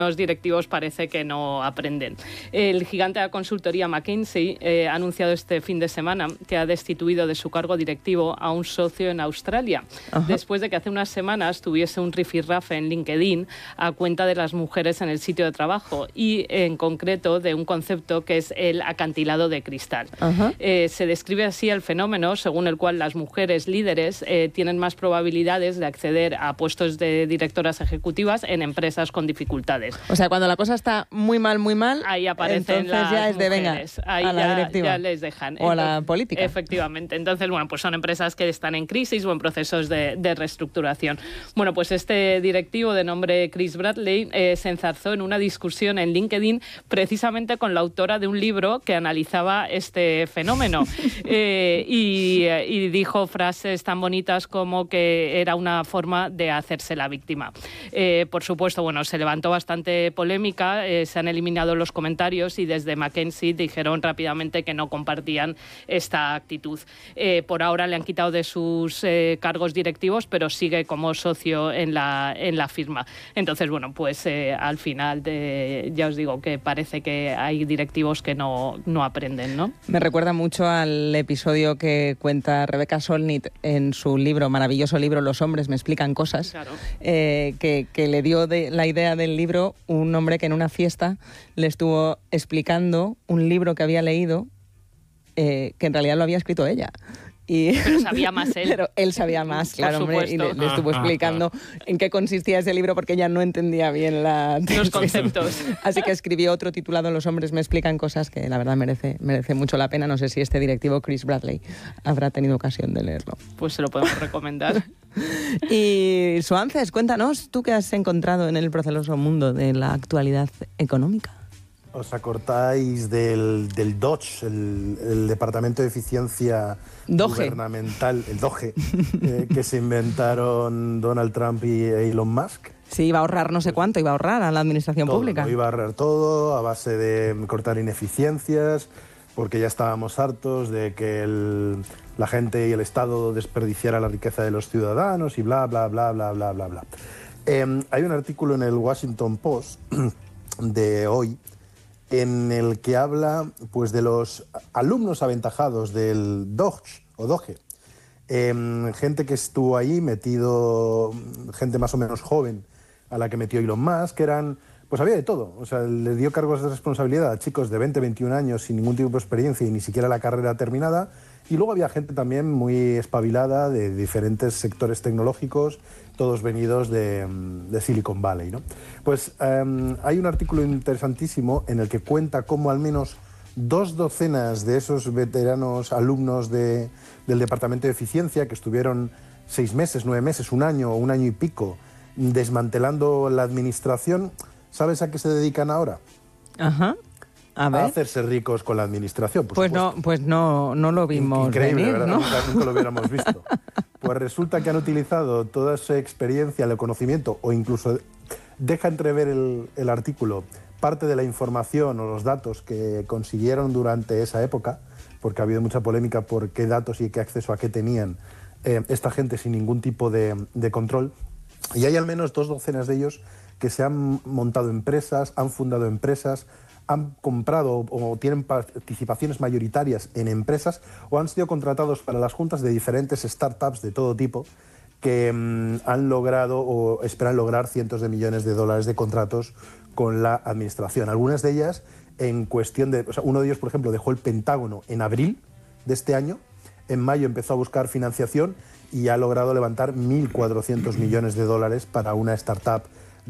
los directivos parece que no aprenden. El gigante de la consultoría McKinsey ha anunciado este fin de semana que ha destituido de su cargo directivo a un socio en Australia, después de que hace unas semanas tuviese un rifirrafe en LinkedIn a cuenta de las mujeres en el sitio de trabajo y en concreto de un concepto que es el acantilado de cristal. Se describe así el fenómeno según el cual las mujeres líderes tienen más probabilidades de acceder a puestos de directoras ejecutivas en empresas con dificultades. O sea, cuando la cosa está muy mal, ahí aparecen entonces las ya es de mujeres. venga, Ahí a la directiva. ya les dejan. O a la política. Efectivamente. Entonces, bueno, pues son empresas que están en crisis o en procesos de reestructuración. Bueno, pues este directivo de nombre Chris Bradley se enzarzó en una discusión en LinkedIn precisamente con la autora de un libro que analizaba este fenómeno y dijo frases tan bonitas como que era una forma de hacerse la víctima. Por supuesto, bueno, se levantó bastante polémica, se han eliminado los comentarios y desde McKinsey dijeron rápidamente que no compartían esta actitud. Por ahora le han quitado de sus cargos directivos, pero sigue como socio en la firma. Entonces, bueno, pues al final ya os digo que parece que hay directivos que no aprenden, ¿no? Me recuerda mucho al episodio que cuenta Rebecca Solnit en su maravilloso libro Los hombres me explican cosas, claro. Que le dio la idea del libro un hombre que en una fiesta le estuvo explicando un libro que había leído, que en realidad lo había escrito ella. Pero sabía más él. Pero él sabía más, claro, hombre, y le estuvo explicando en qué consistía ese libro porque ella no entendía bien los conceptos. Así que escribió otro titulado Los hombres me explican cosas, que la verdad merece mucho la pena. No sé si este directivo, Chris Bradley, habrá tenido ocasión de leerlo. Pues se lo podemos recomendar. Y Suances, cuéntanos, ¿tú qué has encontrado en el proceloso mundo de la actualidad económica? ¿Os acordáis del DOGE, el Departamento de Eficiencia Gubernamental, el DOGE, que se inventaron Donald Trump y Elon Musk? Sí, iba a ahorrar no sé cuánto, iba a ahorrar a la administración pública. Iba a ahorrar todo a base de cortar ineficiencias, porque ya estábamos hartos de que la gente y el Estado desperdiciara la riqueza de los ciudadanos y bla, bla, bla, bla, bla, bla, bla. Hay un artículo en el Washington Post de hoy en el que habla pues, de los alumnos aventajados del DOGE, gente que estuvo ahí metido, gente más o menos joven a la que metió Elon Musk, que eran, pues había de todo, o sea, le dio cargos de responsabilidad a chicos de 20, 21 años sin ningún tipo de experiencia y ni siquiera la carrera terminada, y luego había gente también muy espabilada de diferentes sectores tecnológicos, todos venidos de Silicon Valley, ¿no? Pues hay un artículo interesantísimo en el que cuenta cómo al menos 2 docenas de esos veteranos alumnos del Departamento de Eficiencia, que estuvieron 6 meses, 9 meses, un año y pico, desmantelando la administración, ¿sabes a qué se dedican ahora? Ajá. A hacerse ricos con la administración, por supuesto. Pues no lo vimos. Increíble, venir, ¿verdad? ¿no? Nunca lo hubiéramos visto. Pues resulta que han utilizado toda esa experiencia, el conocimiento, o incluso deja entrever el artículo parte de la información o los datos que consiguieron durante esa época, porque ha habido mucha polémica por qué datos y qué acceso a qué tenían esta gente sin ningún tipo de control. Y hay al menos 2 docenas de ellos que se han montado empresas, han fundado empresas, han comprado o tienen participaciones mayoritarias en empresas o han sido contratados para las juntas de diferentes startups de todo tipo que han logrado o esperan lograr cientos de millones de dólares de contratos con la administración. Algunas de ellas en cuestión de... O sea, uno de ellos, por ejemplo, dejó el Pentágono en abril de este año, en mayo empezó a buscar financiación y ha logrado levantar 1.400 millones de dólares para una startup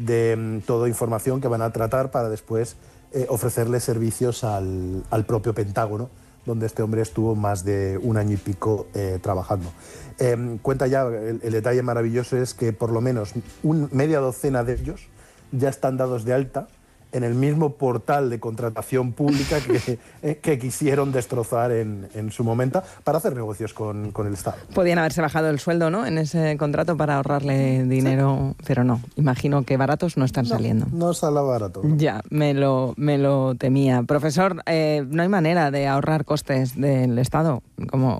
de toda información que van a tratar para después ofrecerle servicios al propio Pentágono, donde este hombre estuvo más de un año y pico trabajando. Cuenta ya, el detalle maravilloso es que por lo menos media docena de ellos ya están dados de alta en el mismo portal de contratación pública que quisieron destrozar en su momento para hacer negocios con el Estado. Podían haberse bajado el sueldo, ¿no?, en ese contrato para ahorrarle dinero, sí. Pero no, imagino que baratos no están saliendo. No sale barato. Ya, me lo temía. Profesor, no hay manera de ahorrar costes del Estado, como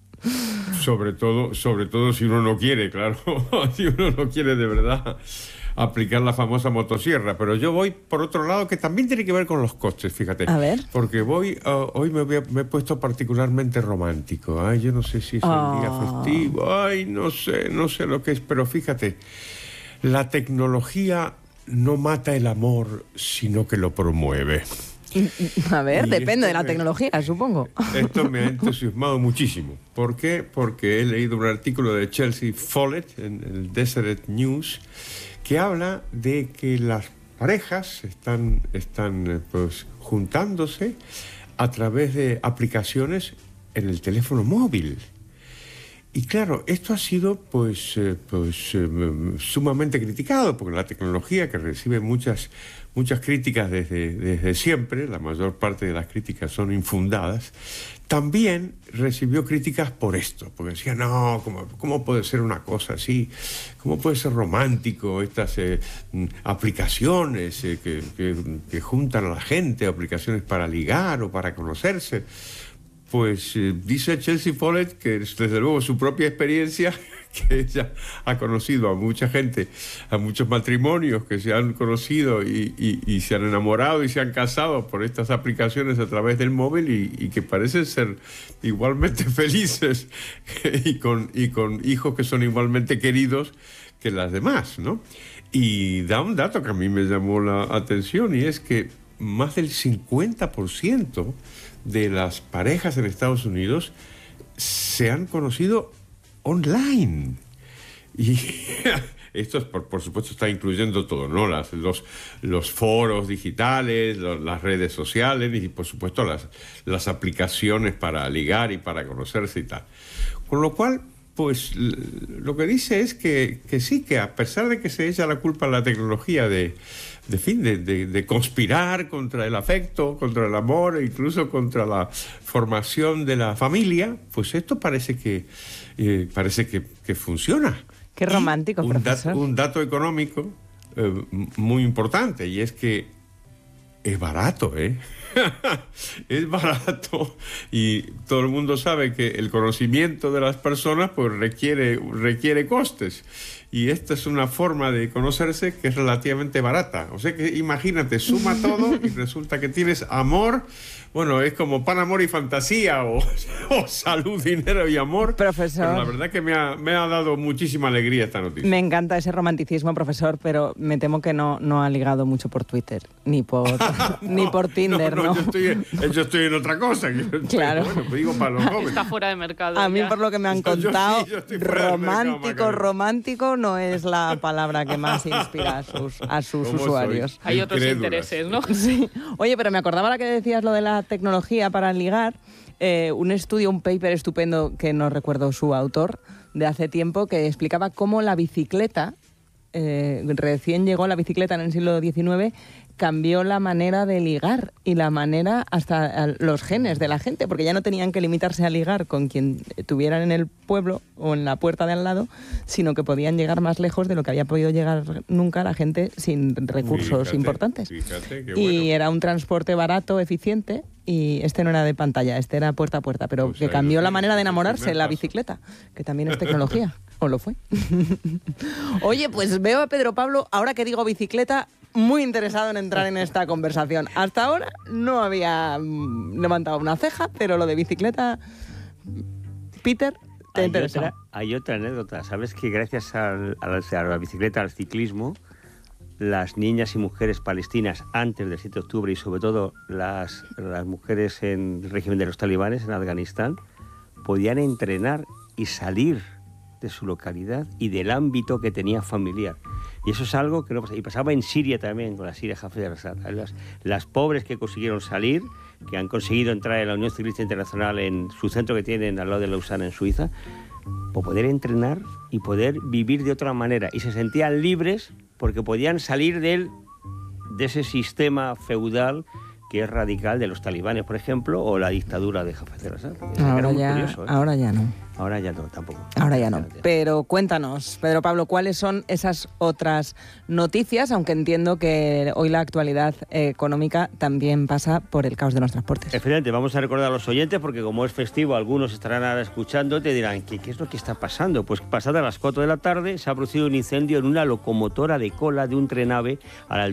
Sobre todo si uno no quiere, claro, si uno no quiere de verdad. aplicar la famosa motosierra. Pero yo voy por otro lado, que también tiene que ver con los costes, fíjate. A ver. Porque hoy me he puesto particularmente romántico. Ay, yo no sé si es el día festivo. Ay, no sé lo que es. Pero fíjate, la tecnología no mata el amor, sino que lo promueve. A ver, depende de la tecnología, supongo. Esto me ha entusiasmado muchísimo. ¿Por qué? Porque he leído un artículo de Chelsea Follett en el Deseret News que habla de que las parejas están pues, juntándose a través de aplicaciones en el teléfono móvil. Y claro, esto ha sido sumamente criticado, porque la tecnología, que recibe muchas críticas desde siempre, la mayor parte de las críticas son infundadas, también recibió críticas por esto, porque decía, no, ¿cómo puede ser una cosa así? ¿Cómo puede ser romántico estas aplicaciones que juntan a la gente, aplicaciones para ligar o para conocerse? Pues dice Chelsea Follett que desde luego su propia experiencia, que ella ha conocido a mucha gente, a muchos matrimonios que se han conocido y se han enamorado y se han casado por estas aplicaciones a través del móvil y que parecen ser igualmente felices y con hijos que son igualmente queridos que las demás, ¿no? Y da un dato que a mí me llamó la atención, y es que más del 50% de las parejas en Estados Unidos se han conocido online. Y esto, por supuesto, está incluyendo todo, ¿no? Los foros digitales, las redes sociales y, por supuesto, las aplicaciones para ligar y para conocerse y tal. Con lo cual, pues, lo que dice es que sí, que a pesar de que se echa la culpa a la tecnología de conspirar contra el afecto, contra el amor e incluso contra la formación de la familia, pues esto parece que funciona. Qué romántico, profesor. Un dato económico muy importante, y es que es barato, ¿eh? Es barato, y todo el mundo sabe que el conocimiento de las personas pues requiere costes, y esta es una forma de conocerse que es relativamente barata. O sea que imagínate, suma todo y resulta que tienes amor. Bueno, es como pan, amor y fantasía, o salud, dinero y amor. Profesor. Pero la verdad que me ha dado muchísima alegría esta noticia. Me encanta ese romanticismo, profesor, pero me temo que no ha ligado mucho por Twitter, ni por Tinder, ¿no? Yo estoy en otra cosa. Claro. Bueno, pues digo para los jóvenes. Está fuera de mercado. A mí, por lo que me han contado, yo estoy fuera del mercado, romántico no es la palabra que más inspira a sus usuarios. Hay otros intereses, ¿no? Sí. Oye, pero me acordaba ahora que decías lo de la tecnología para ligar, un paper estupendo que no recuerdo su autor, de hace tiempo, que explicaba cómo la bicicleta, recién llegó la bicicleta en el siglo XIX, cambió la manera de ligar y la manera, hasta los genes de la gente, porque ya no tenían que limitarse a ligar con quien tuvieran en el pueblo o en la puerta de al lado, sino que podían llegar más lejos de lo que había podido llegar nunca la gente sin recursos importantes. Fíjate, qué y bueno. era un transporte barato, eficiente, y este no era de pantalla, este era puerta a puerta, pero Pues que ahí cambió lo la tienes, manera de el enamorarse, primer la paso. bicicleta, que también es tecnología, o lo fue. Oye, pues veo a Pedro Pablo, ahora que digo bicicleta, muy interesado en entrar en esta conversación. Hasta ahora no había levantado una ceja, pero lo de bicicleta, Peter, te interesa. Hay otra anécdota. Sabes que gracias a la bicicleta, al ciclismo, las niñas y mujeres palestinas antes del 7 de octubre y sobre todo las mujeres en el régimen de los talibanes en Afganistán podían entrenar y salir de su localidad y del ámbito que tenía familiar. Y eso es algo que no pasaba. Y pasaba en Siria también, con la Siria Hafez al-Assad. Las pobres que consiguieron salir, que han conseguido entrar en la Unión Ciclista Internacional en su centro que tienen al lado de Lausana, en Suiza, por poder entrenar y poder vivir de otra manera. Y se sentían libres porque podían salir de ese sistema feudal izquierda radical de los talibanes, por ejemplo, o la dictadura de Hafez al-Assad. Ahora ya no. Ahora ya no, tampoco. Ahora ya no. Pero cuéntanos, Pedro Pablo, ¿cuáles son esas otras noticias? Aunque entiendo que hoy la actualidad económica también pasa por el caos de los transportes. Efectivamente, vamos a recordar a los oyentes, porque como es festivo, algunos estarán ahora escuchando y te dirán, ¿qué es lo que está pasando? Pues pasadas las 4 de la tarde se ha producido un incendio en una locomotora de cola de un tren AVE a la